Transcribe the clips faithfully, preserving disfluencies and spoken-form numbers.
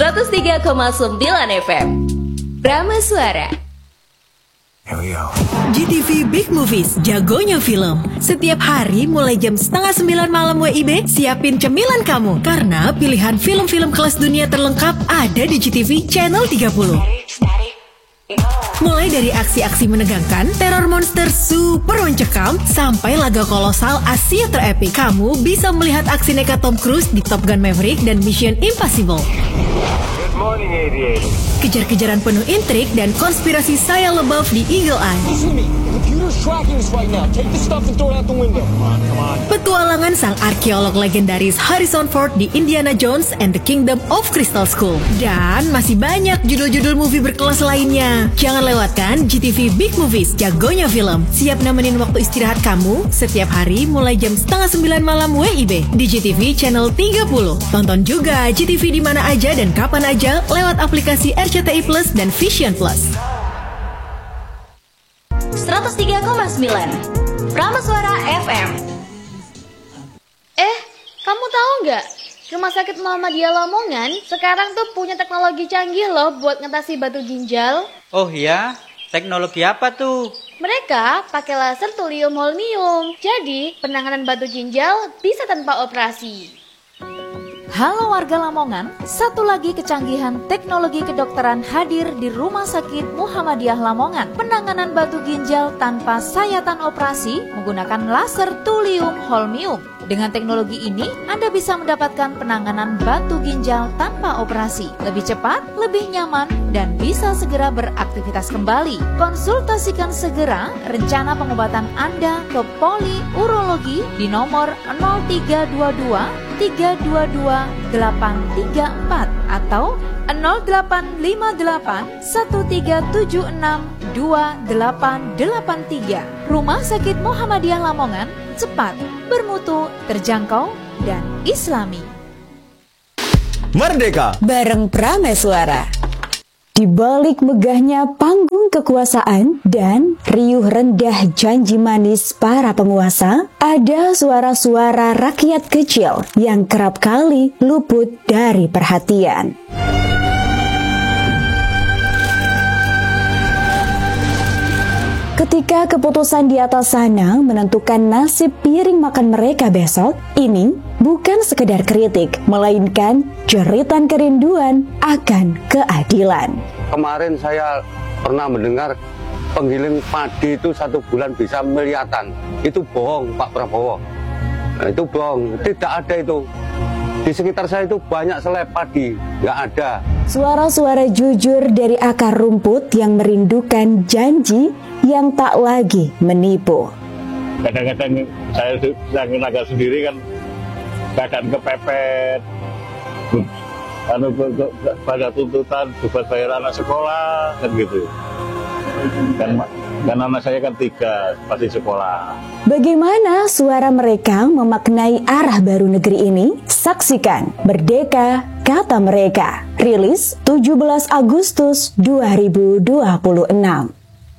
seratus tiga koma sembilan F M Prama Suara. G T V Big Movies, jagonya film. Setiap hari mulai jam setengah sembilan malam W I B, siapin cemilan kamu. Karena pilihan film-film kelas dunia terlengkap ada di G T V Channel tiga puluh. Mulai dari aksi-aksi menegangkan, teror monster super mencekam, sampai laga kolosal Asia terepik. Kamu bisa melihat aksi nekat Tom Cruise di Top Gun Maverick dan Mission Impossible. Morning, aviator. Kejar-kejaran penuh intrik dan konspirasi Shia LaBeouf di Eagle Eye. Petualangan sang arkeolog legendaris Harrison Ford di Indiana Jones and the Kingdom of Crystal Skull. Dan masih banyak judul-judul movie berkelas lainnya. Jangan lewatkan G T V Big Movies, jagonya film. Siap nemenin waktu istirahat kamu setiap hari mulai jam setengah sembilan malam W I B di G T V Channel tiga puluh. Tonton juga G T V di mana aja dan kapan aja lewat aplikasi R C T I Plus dan Vision Plus. seratus tiga koma sembilan Prama Suara F M. Eh, kamu tahu nggak? Rumah Sakit Muhammadiyah Lamongan sekarang tuh punya teknologi canggih loh buat ngatasi batu ginjal. Oh iya? Teknologi apa tuh? Mereka pakai laser thulium holmium. Jadi, penanganan batu ginjal bisa tanpa operasi. Halo warga Lamongan, satu lagi kecanggihan teknologi kedokteran hadir di Rumah Sakit Muhammadiyah Lamongan. Penanganan batu ginjal tanpa sayatan operasi menggunakan laser thulium holmium. Dengan teknologi ini, Anda bisa mendapatkan penanganan batu ginjal tanpa operasi. Lebih cepat, lebih nyaman, dan bisa segera beraktivitas kembali. Konsultasikan segera rencana pengobatan Anda ke Poli Urologi di nomor nol tiga dua dua tiga dua dua delapan tiga empat atau nol delapan lima delapan satu tiga tujuh enam dua delapan delapan tiga. Rumah Sakit Muhammadiyah Lamongan, cepat, bermutu, terjangkau, dan islami. Merdeka bareng Prama Suara. Di balik megahnya panggung kekuasaan dan riuh rendah janji manis para penguasa, ada suara-suara rakyat kecil yang kerap kali luput dari perhatian. Ketika keputusan di atas sana menentukan nasib piring makan mereka besok, ini bukan sekedar kritik, melainkan jeritan kerinduan akan keadilan. Kemarin saya pernah mendengar penggiling padi itu satu bulan bisa miliatan. Itu bohong, Pak Prabowo. Nah, itu bohong, tidak ada itu. Di sekitar saya itu banyak selai padi, nggak ada. Suara-suara jujur dari akar rumput yang merindukan janji yang tak lagi menipu. Kadang-kadang saya yang tenaga sendiri kan kadang kepepet, anu pada tuntutan buat bayar anak sekolah kan gitu. Dan kan anak saya kan tiga masih sekolah. Bagaimana suara mereka memaknai arah baru negeri ini? Saksikan Merdeka Kata Mereka, rilis tujuh belas Agustus dua ribu dua puluh enam.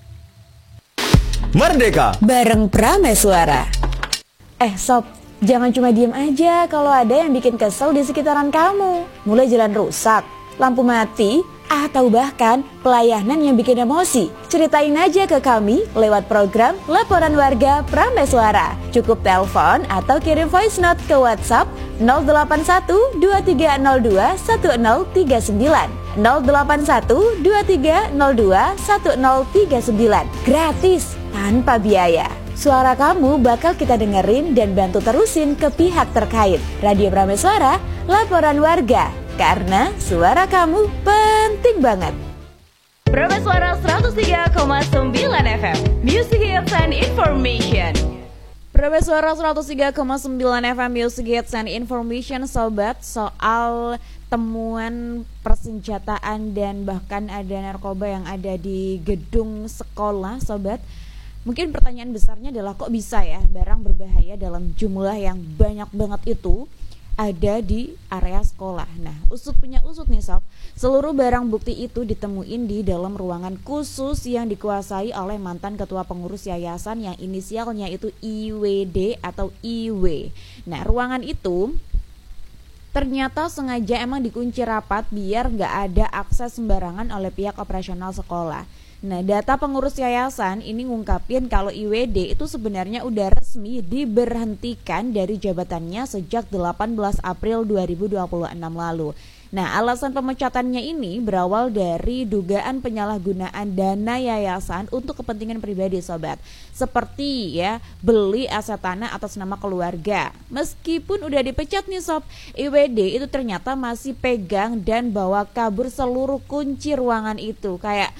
Merdeka bareng Prama Suara. Eh sob, jangan cuma diem aja kalau ada yang bikin kesel di sekitaran kamu. Mulai jalan rusak, lampu mati, atau bahkan pelayanan yang bikin emosi. Ceritain aja ke kami lewat program Laporan Warga Prama Suara. Cukup telepon atau kirim voice note ke WhatsApp nol delapan satu dua tiga nol dua satu nol tiga sembilan nol delapan satu dua tiga nol dua satu nol tiga sembilan. Gratis, tanpa biaya. Suara kamu bakal kita dengerin dan bantu terusin ke pihak terkait. Radio Prama Suara, Laporan Warga. Karena suara kamu penting banget. Prama Suara seratus tiga koma sembilan F M Music Hits and Information. Prama Suara seratus tiga koma sembilan F M Music Hits and Information. Sobat, soal temuan persenjataan dan bahkan ada narkoba yang ada di gedung sekolah, sobat. Mungkin pertanyaan besarnya adalah kok bisa ya barang berbahaya dalam jumlah yang banyak banget itu ada di area sekolah. Nah, usut punya usut nih sob, seluruh barang bukti itu ditemuin di dalam ruangan khusus yang dikuasai oleh mantan ketua pengurus yayasan yang inisialnya itu I W D atau I W. Nah, ruangan itu ternyata sengaja emang dikunci rapat biar nggak ada akses sembarangan oleh pihak operasional sekolah. Nah, data pengurus yayasan ini ngungkapin kalau I W D itu sebenarnya udah resmi diberhentikan dari jabatannya sejak delapan belas April dua ribu dua puluh enam lalu. Nah, alasan pemecatannya ini berawal dari dugaan penyalahgunaan dana yayasan untuk kepentingan pribadi, sobat. Seperti ya, beli aset tanah atas nama keluarga. Meskipun udah dipecat nih sob, I W D itu ternyata masih pegang dan bawa kabur seluruh kunci ruangan itu. Kayak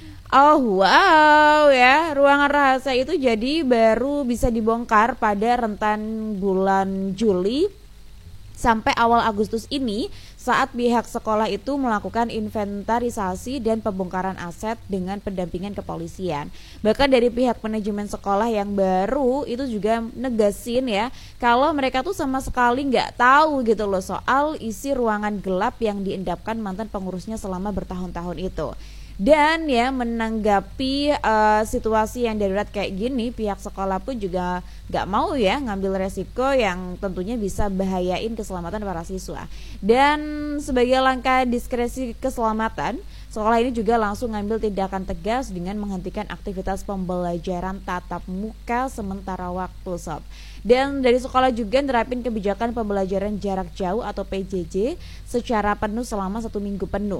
oh wow ya, ruangan rahasia itu jadi baru bisa dibongkar pada rentan bulan Juli sampai awal Agustus ini saat pihak sekolah itu melakukan inventarisasi dan pembongkaran aset dengan pendampingan kepolisian. Bahkan dari pihak manajemen sekolah yang baru itu juga negasin ya kalau mereka tuh sama sekali nggak tahu gitu loh soal isi ruangan gelap yang diendapkan mantan pengurusnya selama bertahun-tahun itu. Dan ya menanggapi uh, situasi yang darurat kayak gini, pihak sekolah pun juga gak mau ya ngambil resiko yang tentunya bisa bahayain keselamatan para siswa. Dan sebagai langkah diskresi keselamatan, sekolah ini juga langsung ngambil tindakan tegas dengan menghentikan aktivitas pembelajaran tatap muka sementara waktu sob. Dan dari sekolah juga nerapin kebijakan pembelajaran jarak jauh atau P J J secara penuh selama satu minggu penuh.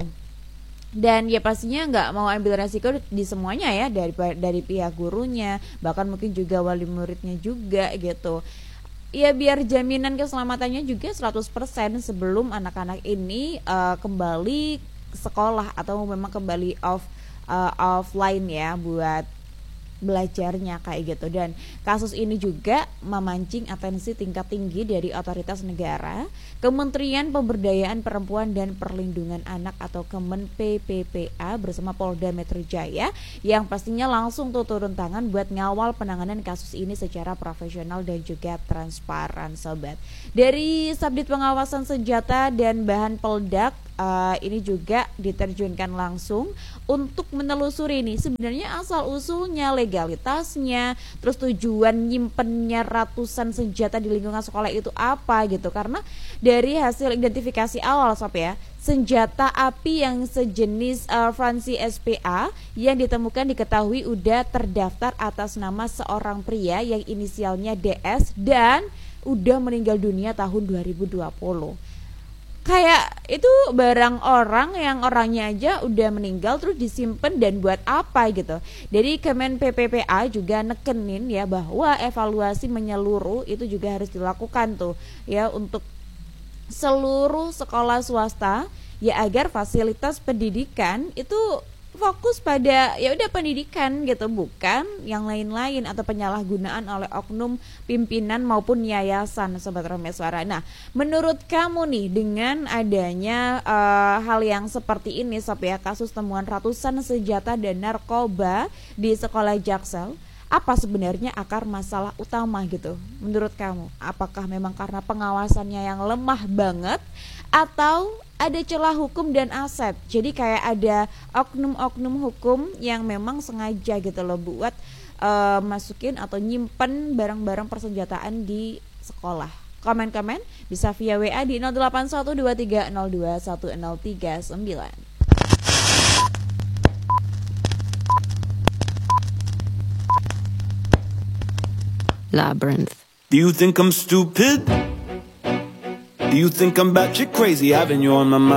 Dan ya pastinya nggak mau ambil resiko di semuanya ya, dari dari pihak gurunya, bahkan mungkin juga wali muridnya juga gitu. Ya biar jaminan keselamatannya juga seratus persen sebelum anak-anak ini uh, kembali sekolah atau memang kembali off uh, offline ya buat belajarnya kayak gitu. Dan kasus ini juga memancing atensi tingkat tinggi dari otoritas negara, Kementerian Pemberdayaan Perempuan dan Perlindungan Anak atau Kemen P P P A bersama Polda Metro Jaya yang pastinya langsung tuh turun tangan buat ngawal penanganan kasus ini secara profesional dan juga transparan sobat. Dari Subdit Pengawasan Senjata dan Bahan Peledak Uh, ini juga diterjunkan langsung untuk menelusuri ini sebenarnya asal usulnya, legalitasnya, terus tujuan nyimpennya ratusan senjata di lingkungan sekolah itu apa gitu. Karena dari hasil identifikasi awal sob ya, senjata api yang sejenis uh, Fransi S P A yang ditemukan diketahui udah terdaftar atas nama seorang pria yang inisialnya D S dan udah meninggal dunia tahun dua ribu dua puluh. Kayak itu barang orang yang orangnya aja udah meninggal terus disimpan dan buat apa gitu. Jadi Kemen P P P A juga nekenin ya bahwa evaluasi menyeluruh itu juga harus dilakukan tuh ya untuk seluruh sekolah swasta ya agar fasilitas pendidikan itu fokus pada ya udah pendidikan gitu, bukan yang lain-lain atau penyalahgunaan oleh oknum pimpinan maupun yayasan sobat Romeswara. Nah, menurut kamu nih dengan adanya uh, hal yang seperti ini sob ya, kasus temuan ratusan senjata dan narkoba di sekolah Jaksel, apa sebenarnya akar masalah utama gitu menurut kamu? Apakah memang karena pengawasannya yang lemah banget atau ada celah hukum dan aset? Jadi kayak ada oknum-oknum hukum yang memang sengaja gitu loh buat uh, masukin atau nyimpen barang-barang persenjataan di sekolah. Komen-komen bisa via W A di nol delapan satu dua tiga nol dua satu nol tiga sembilan. Labyrinth. Do you think I'm stupid? Do you think I'm batshit crazy having you on my mind?